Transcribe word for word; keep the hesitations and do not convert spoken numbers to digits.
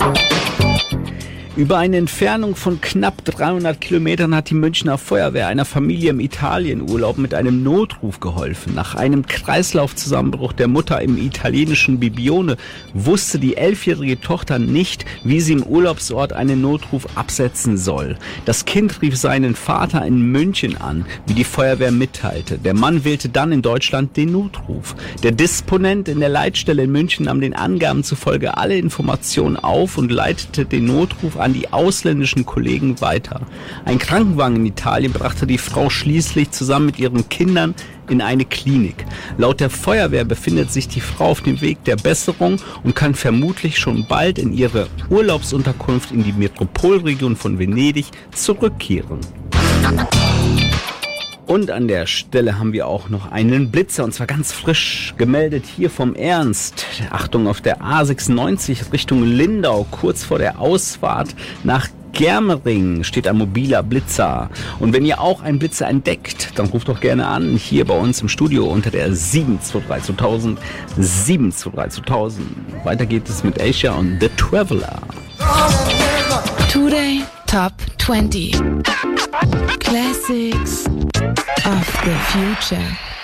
Über eine Entfernung von knapp dreihundert Kilometern hat die Münchner Feuerwehr einer Familie im Italienurlaub mit einem Notruf geholfen. Nach einem Kreislaufzusammenbruch der Mutter im italienischen Bibione wusste die elfjährige Tochter nicht, wie sie im Urlaubsort einen Notruf absetzen soll. Das Kind rief seinen Vater in München an, wie die Feuerwehr mitteilte. Der Mann wählte dann in Deutschland den Notruf. Der Disponent in der Leitstelle in München nahm den Angaben zufolge alle Informationen auf und leitete den Notruf an die ausländischen Kollegen weiter. Ein Krankenwagen in Italien brachte die Frau schließlich zusammen mit ihren Kindern in eine Klinik. Laut der Feuerwehr befindet sich die Frau auf dem Weg der Besserung und kann vermutlich schon bald in ihre Urlaubsunterkunft in die Metropolregion von Venedig zurückkehren. Und an der Stelle haben wir auch noch einen Blitzer, und zwar ganz frisch gemeldet hier vom Ernst. Achtung, auf der A sechsundneunzig Richtung Lindau, kurz vor der Ausfahrt nach Germering steht ein mobiler Blitzer. Und wenn ihr auch einen Blitzer entdeckt, dann ruft doch gerne an, hier bei uns im Studio unter der sieben zwei drei zweitausend, sieben zwei drei zweitausend. Weiter geht es mit Asia und The Traveler. Today Top zwanzig Classics of the Future.